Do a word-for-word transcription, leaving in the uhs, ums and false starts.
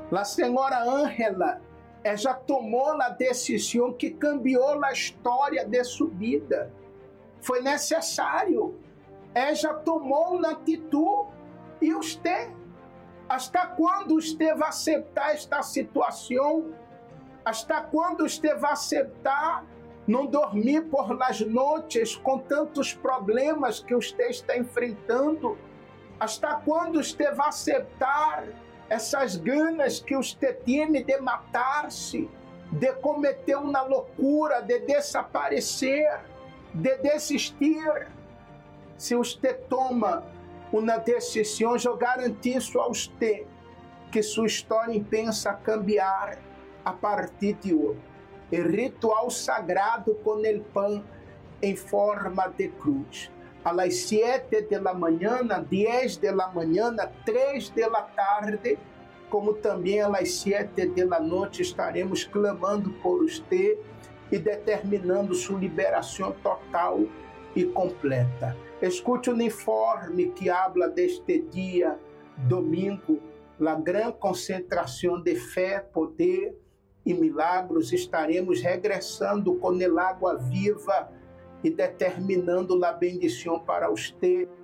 A senhora Ângela já tomou a decisão que cambiou a história de sua vida. Foi necessário. Ela já tomou uma atitude. E você? Hasta quando você vai aceitar esta situação? Hasta quando você vai aceitar não dormir por las noites com tantos problemas que você está enfrentando? Hasta quando você vai aceitar essas ganas que você tem de matar-se, de cometer uma loucura, de desaparecer, de desistir? Se você toma uma decisão, eu garanto a você que sua história pensa cambiar a partir de hoje. O ritual sagrado com o pão em forma de cruz. A las siete de la mañana, diez de la mañana, três de la tarde, como também a las siete de la noite, estaremos clamando por você e determinando sua liberação total e completa. Escute o informe que habla deste dia, domingo, la gran concentração de fé, poder e milagros. Estaremos regressando com el água viva e determinando a bendição para você